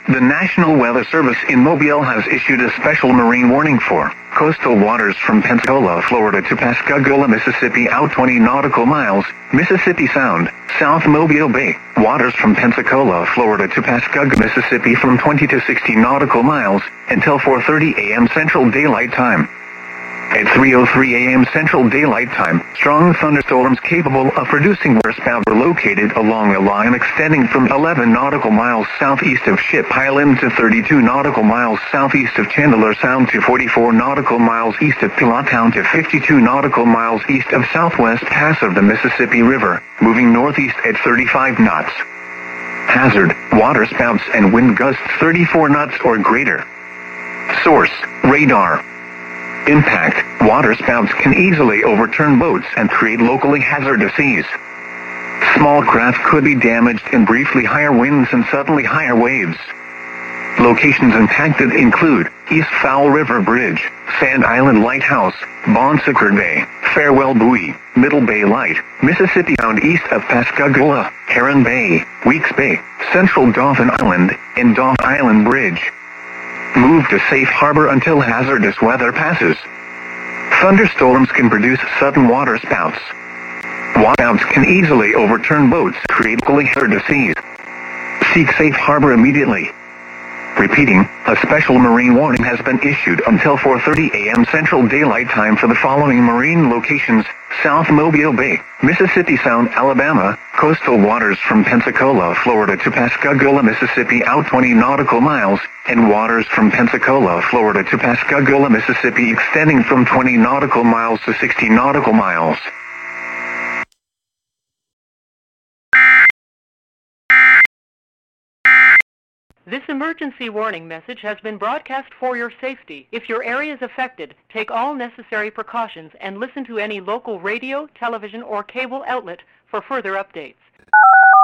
The National Weather Service in Mobile has issued a special marine warning for coastal waters from Pensacola, Florida to Pascagoula, Mississippi out 20 nautical miles, Mississippi Sound, South Mobile Bay. Waters from Pensacola, Florida to Pascagoula, Mississippi from 20 to 60 nautical miles until 4:30 a.m. Central Daylight Time. At 3:03 a.m. Central Daylight Time, strong thunderstorms capable of producing waterspouts were located along a line extending from 11 nautical miles southeast of Ship Island to 32 nautical miles southeast of Chandler Sound to 44 nautical miles east of Pilottown to 52 nautical miles east of Southwest Pass of the Mississippi River, moving northeast at 35 knots. Hazard, waterspouts and wind gusts 34 knots or greater. Source, radar. Impact, waterspouts can easily overturn boats and create locally hazardous seas. Small craft could be damaged in briefly higher winds and suddenly higher waves. Locations impacted include East Fowl River Bridge, Sand Island Lighthouse, Bon Secours Bay, Farewell Buoy, Middle Bay Light, Mississippi Sound east of Pascagoula, Heron Bay, Weeks Bay, Central Dauphin Island, and Dauphin Island Bridge. Move to safe harbor until hazardous weather passes. Thunderstorms can produce sudden waterspouts. Waterspouts can easily overturn boats, create locally hazardous seas. Seek safe harbor immediately. Repeating, a special marine warning has been issued until 4:30 a.m. Central Daylight Time for the following marine locations: South Mobile Bay, Mississippi Sound, Alabama, coastal waters from Pensacola, Florida to Pascagoula, Mississippi out 20 nautical miles, and waters from Pensacola, Florida to Pascagoula, Mississippi extending from 20 nautical miles to 60 nautical miles. This emergency warning message has been broadcast for your safety. If your area is affected, take all necessary precautions and listen to any local radio, television, or cable outlet for further updates.